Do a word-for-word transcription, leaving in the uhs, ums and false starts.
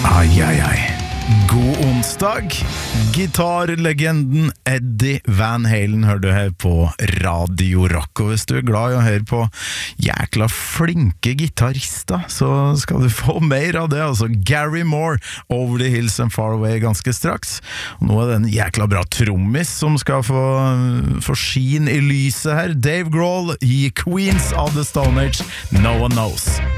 Ai, ai, ai. God onsdag. Gitarlegenden Eddie Van Halen hører du her på Radio Rock. Og hvis du er glad i å høre på jækla flinke gitarister, så skal du få mer av det. Altså Gary Moore, Over the Hills and Far Away ganske straks. Og nå er det en jækla bra trommis som skal få, få skin i lyset her. Dave Grohl i Queens of the Stone Age, No One Knows.